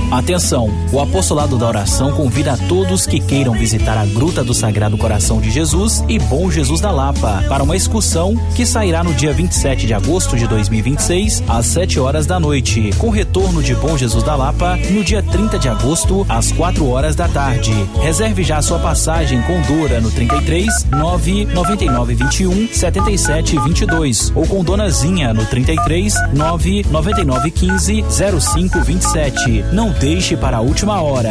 Atenção, o Apostolado da Oração convida a todos que queiram visitar a Gruta do Sagrado Coração de Jesus e Bom Jesus da Lapa para uma excursão que sairá no dia 27 de agosto de 2026 às 7 horas da noite, com retorno de Bom Jesus da Lapa no dia 30 de agosto às 4 horas da tarde. Reserve já sua passagem com Dora no 33 999 21 77 22 ou com Donazinha no 33 999 15 05 27. Não deixe para a última hora.